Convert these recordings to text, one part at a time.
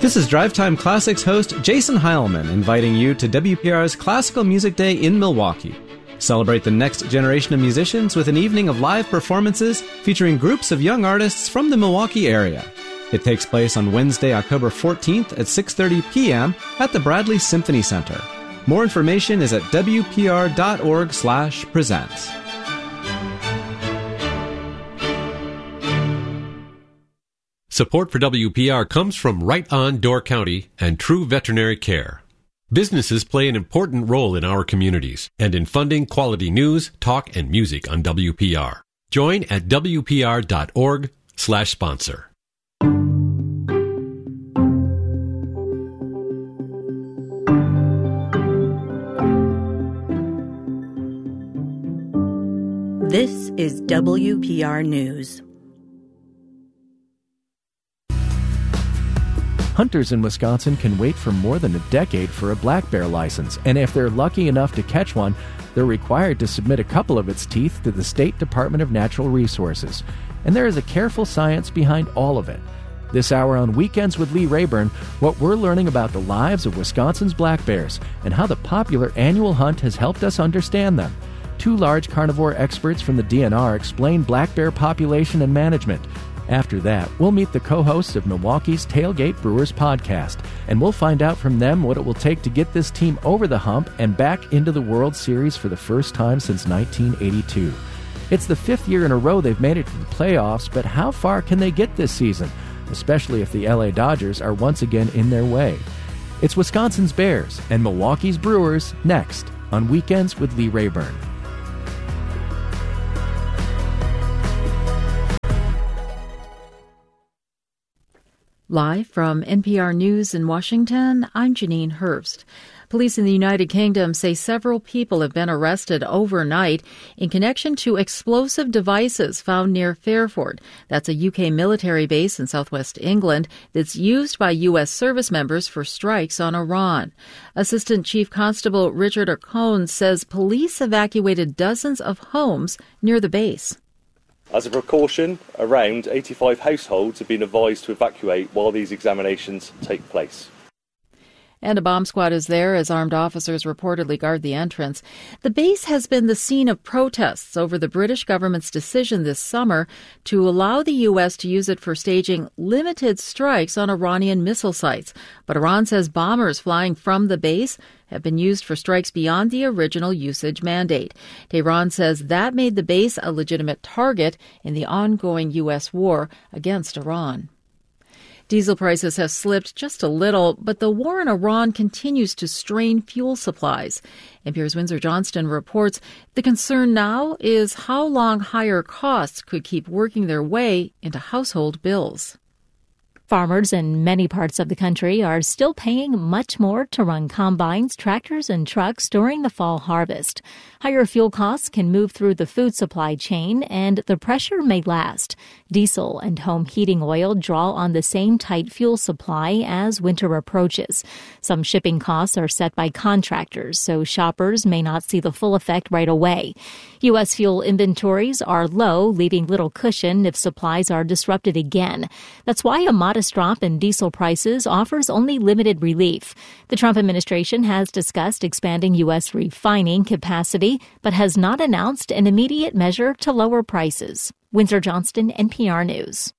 This is Drive Time Classics host Jason Heilman inviting you to WPR's Classical Music Day in Milwaukee. Celebrate the next generation of musicians with an evening of live performances featuring groups of young artists from the Milwaukee area. It takes place on Wednesday, October 14th at 6:30 p.m. at the Bradley Symphony Center. More information is at wpr.org/presents. Support for WPR comes from Right On Door County and True Veterinary Care. Businesses play an important role in our communities and in funding quality news, talk, and music on WPR. Join at wpr.org/sponsor. This is WPR News. Hunters in Wisconsin can wait for more than a decade for a black bear license, and if they're lucky enough to catch one, they're required to submit a couple of its teeth to the State Department of Natural Resources. And there is a careful science behind all of it. This hour on Weekends with Lee Rayburn, what we're learning about the lives of Wisconsin's black bears and how the popular annual hunt has helped us understand them. Two large carnivore experts from the DNR explain black bear population and management. After that, we'll meet the co-hosts of Milwaukee's Tailgate Brewers podcast, and we'll find out from them what it will take to get this team over the hump and back into the World Series for the first time since 1982. It's the 5th year in a row they've made it to the playoffs, but how far can they get this season, especially if the LA Dodgers are once again in their way? It's Wisconsin's Bears and Milwaukee's Brewers next on Weekends with Lee Rayburn. Live from NPR News in Washington, I'm Janine Herbst. Police in the United Kingdom say several people have been arrested overnight in connection to explosive devices found near Fairford. That's a UK military base in southwest England that's used by U.S. service members for strikes on Iran. Assistant Chief Constable Richard O'Cone says police evacuated dozens of homes near the base. As a precaution, around 85 households have been advised to evacuate while these examinations take place. And a bomb squad is there as armed officers reportedly guard the entrance. The base has been the scene of protests over the British government's decision this summer to allow the U.S. to use it for staging limited strikes on Iranian missile sites. But Iran says bombers flying from the base have been used for strikes beyond the original usage mandate. Tehran says that made the base a legitimate target in the ongoing U.S. war against Iran. Diesel prices have slipped just a little, but the war in Iran continues to strain fuel supplies. NPR's Windsor Johnston reports the concern now is how long higher costs could keep working their way into household bills. Farmers in many parts of the country are still paying much more to run combines, tractors, and trucks during the fall harvest. Higher fuel costs can move through the food supply chain, and the pressure may last. Diesel and home heating oil draw on the same tight fuel supply as winter approaches. Some shipping costs are set by contractors, so shoppers may not see the full effect right away. U.S. fuel inventories are low, leaving little cushion if supplies are disrupted again. That's why a modest drop in diesel prices offers only limited relief. The Trump administration has discussed expanding U.S. refining capacity, but has not announced an immediate measure to lower prices. Windsor Johnston, NPR News.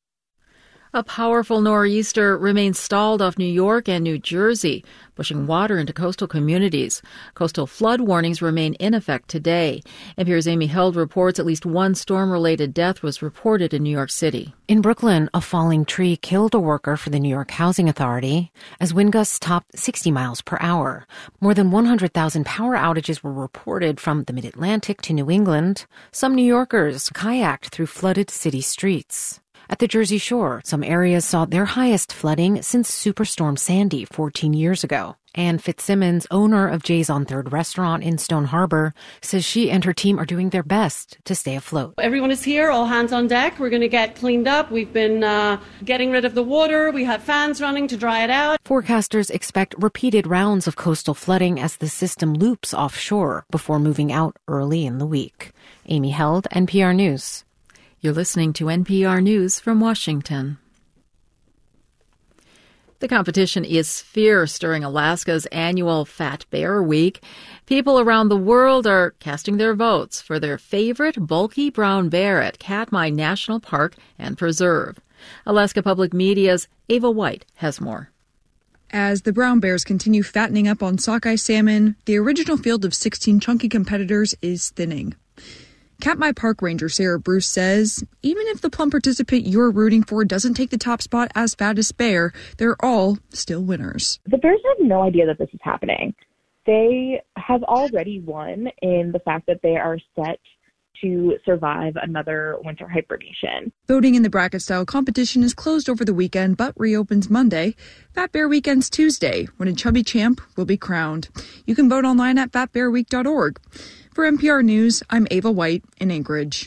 A powerful nor'easter remains stalled off New York and New Jersey, pushing water into coastal communities. Coastal flood warnings remain in effect today. NPR's Amy Held reports at least one storm-related death was reported in New York City. In Brooklyn, a falling tree killed a worker for the New York Housing Authority as wind gusts topped 60 miles per hour. More than 100,000 power outages were reported from the Mid-Atlantic to New England. Some New Yorkers kayaked through flooded city streets. At the Jersey Shore, some areas saw their highest flooding since Superstorm Sandy 14 years ago. Ann Fitzsimmons, owner of Jay's on 3rd restaurant in Stone Harbor, says she and her team are doing their best to stay afloat. Everyone is here, all hands on deck. We're going to get cleaned up. We've been getting rid of the water. We have fans running to dry it out. Forecasters expect repeated rounds of coastal flooding as the system loops offshore before moving out early in the week. Amy Held, NPR News. You're listening to NPR News from Washington. The competition is fierce during Alaska's annual Fat Bear Week. People around the world are casting their votes for their favorite bulky brown bear at Katmai National Park and Preserve. Alaska Public Media's Ava White has more. As the brown bears continue fattening up on sockeye salmon, the original field of 16 chunky competitors is thinning. Katmai Park Ranger Sarah Bruce says, even if the plump participant you're rooting for doesn't take the top spot as fattest bear, they're all still winners. The bears have no idea that this is happening. They have already won in the fact that they are set to survive another winter hibernation. Voting in the bracket-style competition is closed over the weekend, but reopens Monday. Fat Bear Weekend's Tuesday, when a chubby champ will be crowned. You can vote online at fatbearweek.org. For NPR News, I'm Ava White in Anchorage.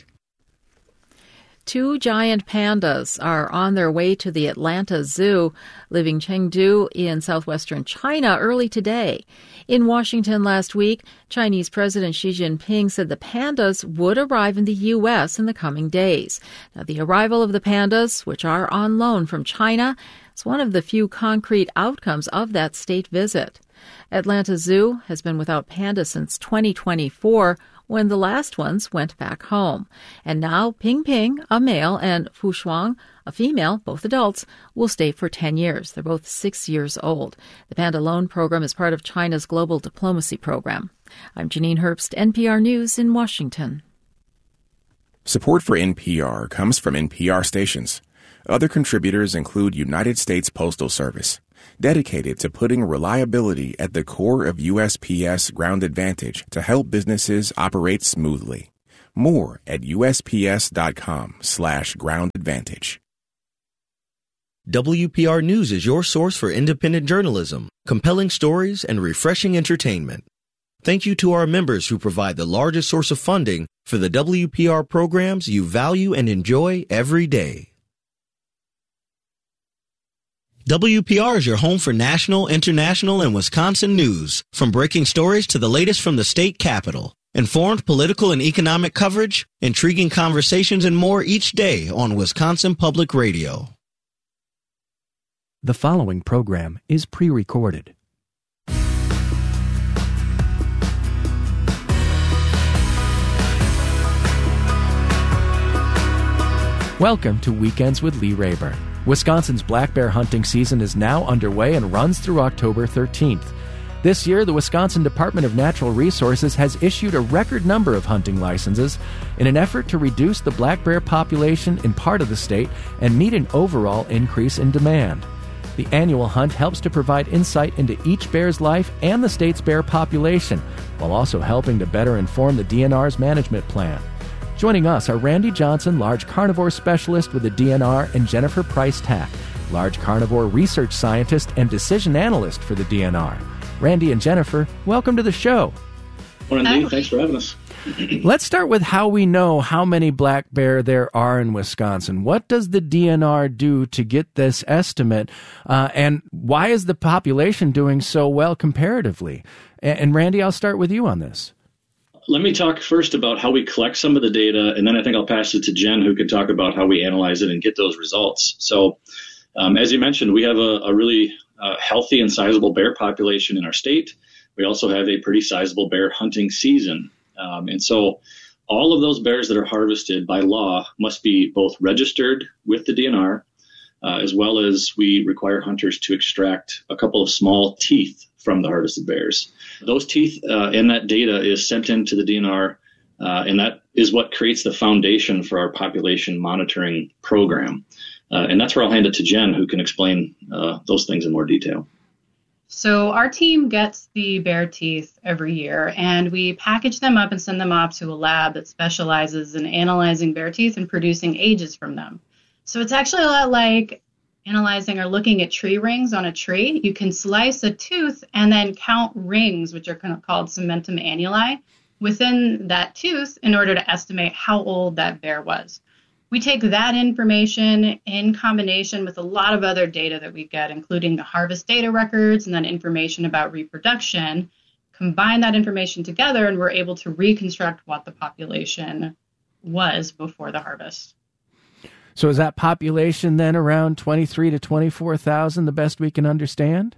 2 giant pandas are on their way to the Atlanta Zoo, leaving Chengdu in southwestern China early today. In Washington last week, Chinese President Xi Jinping said the pandas would arrive in the U.S. in the coming days. Now, the arrival of the pandas, which are on loan from China, is one of the few concrete outcomes of that state visit. Atlanta Zoo has been without pandas since 2024, when the last ones went back home. And now Ping Ping, a male, and Fu Shuang, a female, both adults, will stay for 10 years. They're both 6 years old. The Panda Loan Program is part of China's Global Diplomacy Program. I'm Janine Herbst, NPR News in Washington. Support for NPR comes from NPR stations. Other contributors include United States Postal Service, dedicated to putting reliability at the core of USPS Ground Advantage to help businesses operate smoothly. More at USPS.com/Ground Advantage. WPR News is your source for independent journalism, compelling stories, and refreshing entertainment. Thank you to our members who provide the largest source of funding for the WPR programs you value and enjoy every day. WPR is your home for national, international, and Wisconsin news, from breaking stories to the latest from the state capitol. Informed political and economic coverage, intriguing conversations, and more each day on Wisconsin Public Radio. The following program is pre-recorded. Welcome to Weekends with Lee Rayburn. Wisconsin's black bear hunting season is now underway and runs through October 13th. This year, the Wisconsin Department of Natural Resources has issued a record number of hunting licenses in an effort to reduce the black bear population in part of the state and meet an overall increase in demand. The annual hunt helps to provide insight into each bear's life and the state's bear population, while also helping to better inform the DNR's management plan. Joining us are Randy Johnson, large carnivore specialist with the DNR, and Jennifer Price-Tack, large carnivore research scientist and decision analyst for the DNR. Randy and Jennifer, welcome to the show. Morning, Lee. Thanks for having us. Let's start with how we know how many black bear there are in Wisconsin. What does the DNR do to get this estimate, and why is the population doing so well comparatively? And Randy, I'll start with you on this. Let me talk first about how we collect some of the data, and then I think I'll pass it to Jen, who can talk about how we analyze it and get those results. So, as you mentioned, we have a really healthy and sizable bear population in our state. We also have a pretty sizable bear hunting season. And so all of those bears that are harvested by law must be both registered with the DNR, as well as we require hunters to extract a couple of small teeth from the harvested bears. Those teeth and that data is sent into the DNR, and that is what creates the foundation for our population monitoring program. And that's where I'll hand it to Jen, who can explain those things in more detail. So our team gets the bear teeth every year, and we package them up and send them off to a lab that specializes in analyzing bear teeth and producing ages from them. So it's actually a lot like analyzing or looking at tree rings on a tree. You can slice a tooth and then count rings, which are called cementum annuli, within that tooth in order to estimate how old that bear was. We take that information in combination with a lot of other data that we get, including the harvest data records and then information about reproduction, combine that information together, and we're able to reconstruct what the population was before the harvest. So is that population then around 23 to 24,000, the best we can understand?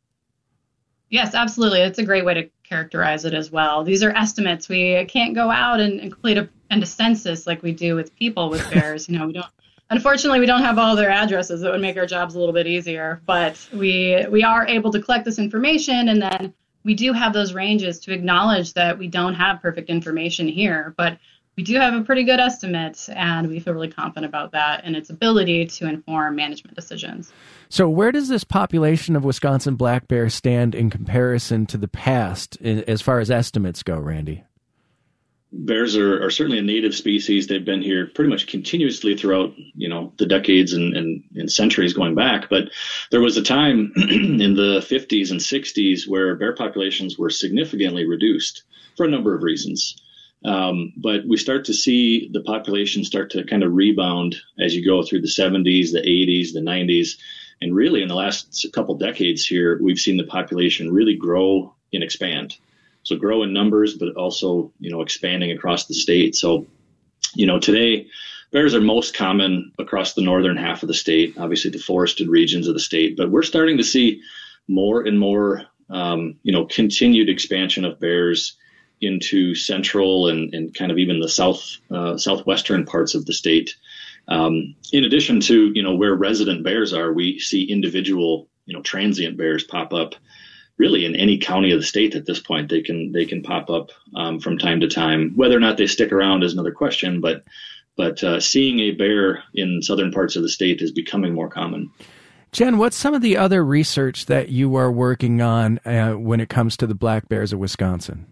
Yes, absolutely. It's a great way to characterize it as well. These are estimates. We can't go out and complete a census like we do with people with bears. We don't. Unfortunately, we don't have all their addresses. That would make our jobs a little bit easier. But we are able to collect this information, and then we do have those ranges to acknowledge that we don't have perfect information here. But we do have a pretty good estimate, and we feel really confident about that and its ability to inform management decisions. So where does this population of Wisconsin black bear stand in comparison to the past as far as estimates go, Randy? Bears are certainly a native species. They've been here pretty much continuously throughout, the decades and centuries going back. But there was a time in the 50s and 60s where bear populations were significantly reduced for a number of reasons. But we start to see the population start to kind of rebound as you go through the 70s, the 80s, the 90s. And really in the last couple decades here, we've seen the population really grow and expand. So grow in numbers, but also, expanding across the state. So, today bears are most common across the northern half of the state, obviously the forested regions of the state. But we're starting to see more and more, continued expansion of bears into central and kind of even the southwestern parts of the state. In addition to, where resident bears are, we see individual, transient bears pop up. Really, in any county of the state at this point, they can pop up from time to time. Whether or not they stick around is another question, but seeing a bear in southern parts of the state is becoming more common. Jen, what's some of the other research that you are working on when it comes to the black bears of Wisconsin?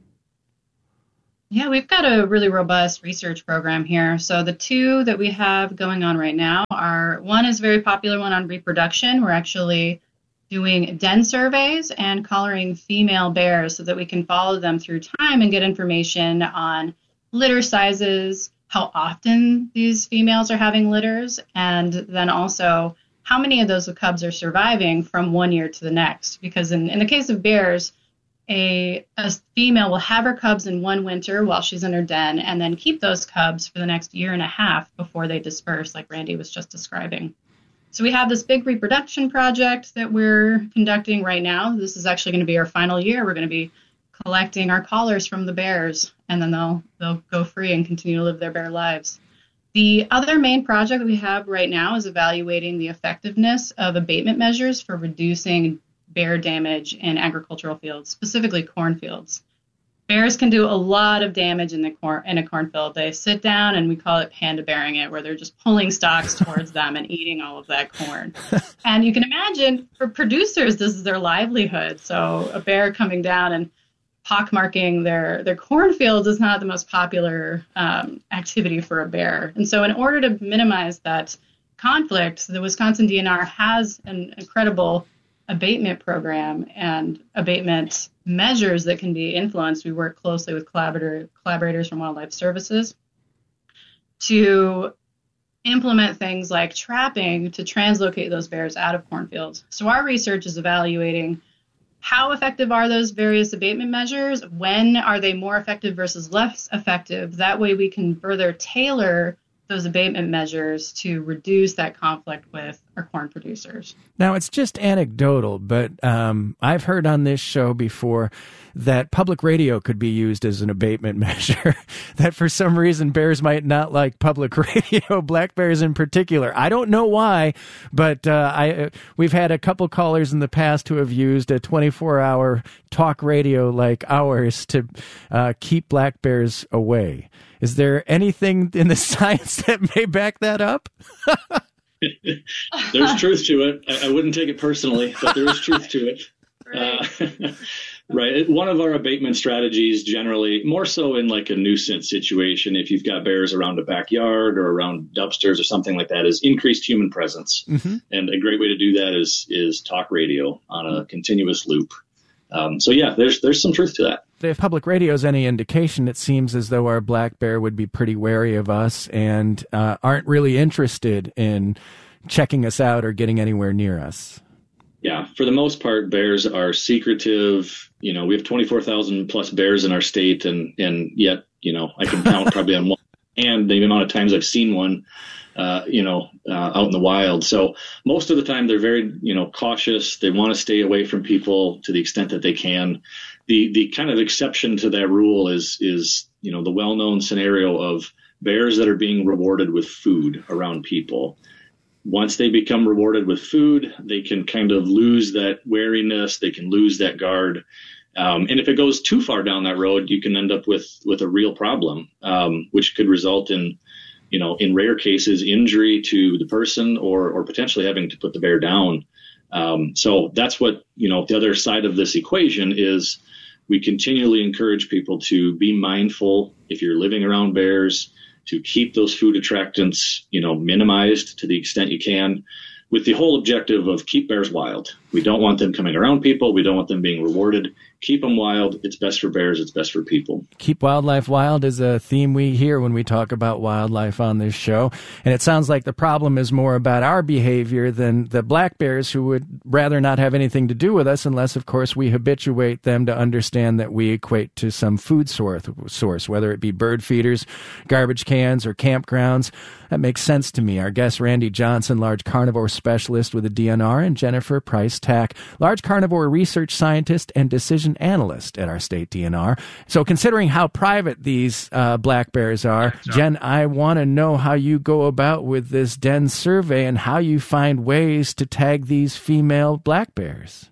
Yeah, we've got a really robust research program here. So the two that we have going on right now are, one is a very popular one on reproduction. We're actually doing den surveys and collaring female bears so that we can follow them through time and get information on litter sizes, how often these females are having litters, and then also how many of those cubs are surviving from 1 year to the next. Because in the case of bears, a female will have her cubs in one winter while she's in her den and then keep those cubs for the next year and a half before they disperse, like Randy was just describing. So we have this big reproduction project that we're conducting right now. This is actually going to be our final year. We're going to be collecting our collars from the bears, and then they'll go free and continue to live their bear lives. The other main project that we have right now is evaluating the effectiveness of abatement measures for reducing bear damage in agricultural fields, specifically cornfields. Bears can do a lot of damage in a cornfield. They sit down, and we call it panda bearing it, where they're just pulling stalks towards them and eating all of that corn. And you can imagine, for producers, this is their livelihood. So a bear coming down and pockmarking their cornfields is not the most popular activity for a bear. And so in order to minimize that conflict, the Wisconsin DNR has an incredible abatement program and abatement measures that can be influenced. We work closely with collaborators from Wildlife Services to implement things like trapping to translocate those bears out of cornfields. So our research is evaluating how effective are those various abatement measures, when are they more effective versus less effective. That way we can further tailor those abatement measures to reduce that conflict with our corn producers. Now, it's just anecdotal, but I've heard on this show before that public radio could be used as an abatement measure, that for some reason bears might not like public radio, black bears in particular. I don't know why, but we've had a couple callers in the past who have used a 24-hour talk radio like ours to keep black bears away. Is there anything in the science that may back that up? There's truth to it. I wouldn't take it personally, but there is truth to it. Right. One of our abatement strategies, generally, more so in like a nuisance situation, if you've got bears around a backyard or around dumpsters or something like that, is increased human presence. Mm-hmm. And a great way to do that is talk radio on a continuous loop. So yeah, there's some truth to that. If public radio is any indication, it seems as though our black bear would be pretty wary of us and aren't really interested in checking us out or getting anywhere near us. Yeah, for the most part, bears are secretive. We have 24,000 plus bears in our state, and yet, I can count probably on one hand the amount of times I've seen one. out in the wild. So most of the time they're very, cautious. They want to stay away from people to the extent that they can. The kind of exception to that rule is the well-known scenario of bears that are being rewarded with food around people. Once they become rewarded with food, they can kind of lose that wariness. They can lose that guard. And if it goes too far down that road, you can end up with a real problem, which could result in rare cases, injury to the person or potentially having to put the bear down. So that's what, the other side of this equation is. We continually encourage people to be mindful if you're living around bears, to keep those food attractants, minimized to the extent you can, with the whole objective of keep bears wild. We don't want them coming around people. We don't want them being rewarded. Keep them wild. It's best for bears. It's best for people. Keep wildlife wild is a theme we hear when we talk about wildlife on this show. And it sounds like the problem is more about our behavior than the black bears, who would rather not have anything to do with us unless, of course, we habituate them to understand that we equate to some food source, whether it be bird feeders, garbage cans, or campgrounds. That makes sense to me. Our guest, Randy Johnson, large carnivore specialist with the DNR, and Jennifer Price-Tack, large carnivore research scientist and decision analyst at our state DNR. So considering how private these black bears are, Jen, I want to know how you go about with this den survey and how you find ways to tag these female black bears.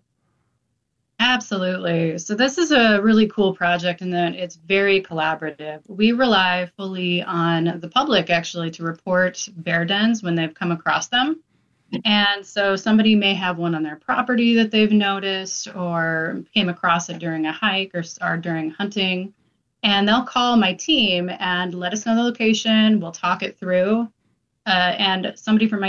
Absolutely. So this is a really cool project in that it's very collaborative. We rely fully on the public, actually, to report bear dens when they've come across them. And so somebody may have one on their property that they've noticed or came across it during a hike or during hunting. And they'll call my team and let us know the location. We'll talk it through. And somebody from my